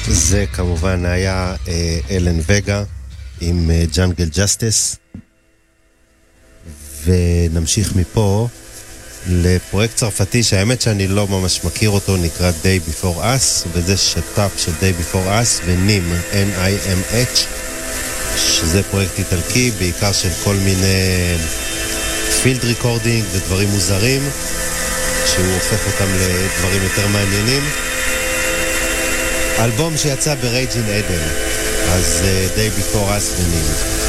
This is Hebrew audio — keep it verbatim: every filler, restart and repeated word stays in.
זה כמובן היה אה, אלן וגה עם אה, ג'אנגל ג'סטיס, ונמשיך מפה לפרויקט צרפתי שהאמת שאני לא ממש מכיר אותו, נקרא Day Before Us, וזה שת"פ של Day Before Us ונים, N I M H, שזה פרויקט איטלקי בעיקר של כל מיני פילד ריקורדינג ודברים מוזרים שהוא הופך אותם לדברים יותר מעניינים. אלבום שיצא ברייג'ין אדן, אז uh, Day Before Us ונים.